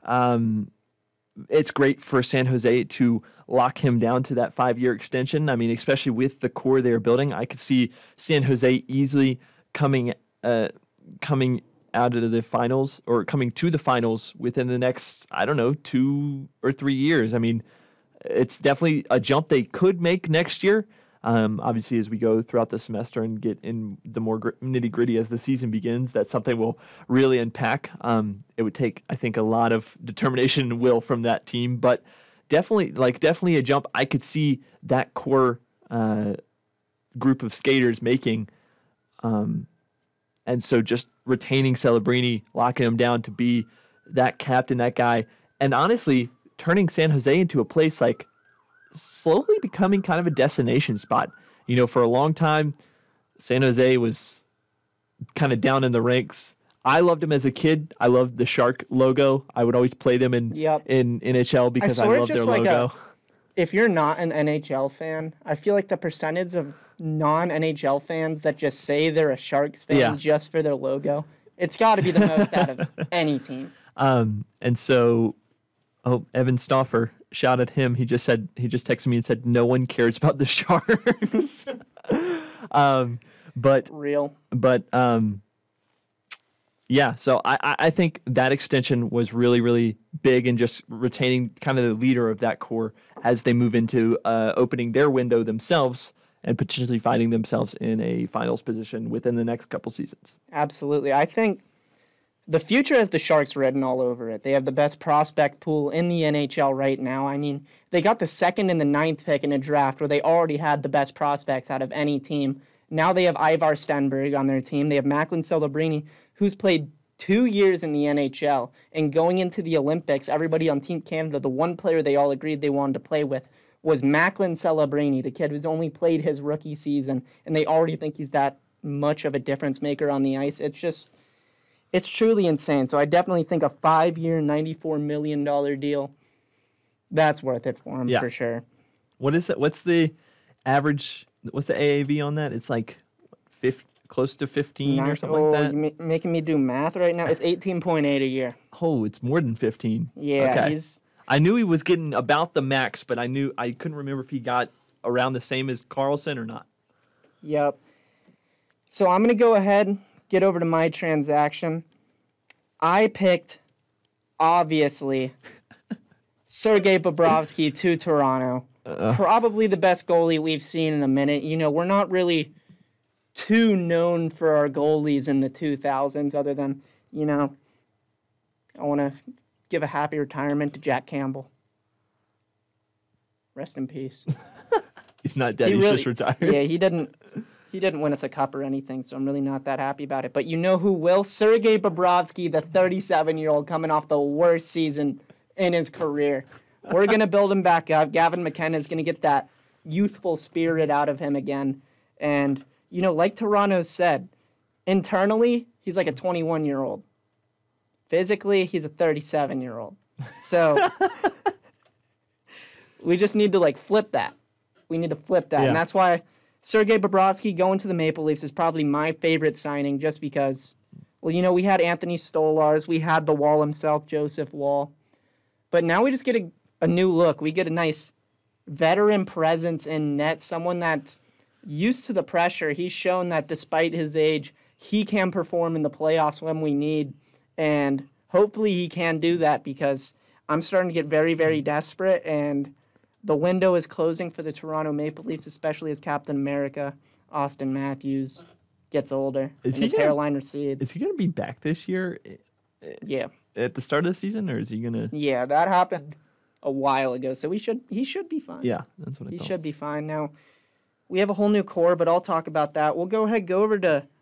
It's great for San Jose to lock him down to that 5-year extension. I mean, especially with the core they're building, I could see San Jose easily coming out of the finals or coming to the finals within the next, 2 or 3 years. I mean, it's definitely a jump they could make next year. Obviously, as we go throughout the semester and get in the more nitty gritty as the season begins, that's something we'll really unpack. It would take, I think, a lot of determination and will from that team, but definitely a jump I could see that core group of skaters making. And so just retaining Celebrini, locking him down to be that captain, that guy, and honestly turning San Jose into a place like slowly becoming kind of a destination spot. For a long time, San Jose was kind of down in the ranks. I loved them as a kid. I loved the Shark logo. I would always play them in NHL because I loved their logo. If you're not an NHL fan, I feel like the percentage of non-NHL fans that just say they're a Sharks fan just for their logo, it's got to be the most out of any team. And so, Evan Stauffer, shout at him. He just texted me and said, no one cares about the Sharks. So I think that extension was really, really big in just retaining kind of the leader of that core as they move into opening their window themselves and potentially finding themselves in a finals position within the next couple seasons. Absolutely. I think the future has the Sharks written all over it. They have the best prospect pool in the NHL right now. I mean, they got the 2nd and the 9th pick in a draft where they already had the best prospects out of any team. Now they have Ivar Stenberg on their team. They have Macklin Celebrini, who's played 2 years in the NHL. And going into the Olympics, everybody on Team Canada, the one player they all agreed they wanted to play with was Macklin Celebrini, the kid who's only played his rookie season. And they already think he's that much of a difference maker on the ice. It's truly insane. So I definitely think a 5-year, $94 million deal, that's worth it for him for sure. What is it? What's the average? What's the AAV on that? It's like close to 15 or something like that. You're making me do math right now. It's 18.8 a year. Oh, it's more than 15. Yeah, okay. I knew he was getting about the max, but I couldn't remember if he got around the same as Carlson or not. Yep. So I'm going to go ahead, get over to my transaction. I picked, obviously, Sergei Bobrovsky to Toronto. Probably the best goalie we've seen in a minute. We're not really too known for our goalies in the 2000s other than, I want to give a happy retirement to Jack Campbell. Rest in peace. He's not dead. He's just retired. Yeah, he didn't win us a cup or anything, so I'm really not that happy about it. But you know who will? Sergei Bobrovsky, the 37-year-old coming off the worst season in his career. We're going to build him back up. Gavin McKenna is going to get that youthful spirit out of him again. And, like Toronto said, internally, he's like a 21-year-old. Physically, he's a 37-year-old. So we just need to, flip that. We need to flip that. Yeah. And that's why Sergei Bobrovsky going to the Maple Leafs is probably my favorite signing just because, we had Anthony Stolarz. We had the Wall himself, Joseph Wall. But now we just get a new look. We get a nice veteran presence in net, someone that's used to the pressure. He's shown that despite his age, he can perform in the playoffs when we need. And hopefully he can do that because I'm starting to get very, very desperate. And the window is closing for the Toronto Maple Leafs, especially as Captain America, Austin Matthews, gets older and his hairline recedes. Is he going to be back this year? Yeah. At the start of the season, or is he going to? Yeah, that happened a while ago, so he should be fine. Yeah, that's what I thought. He should be fine. Now, we have a whole new core, but I'll talk about that. We'll go over to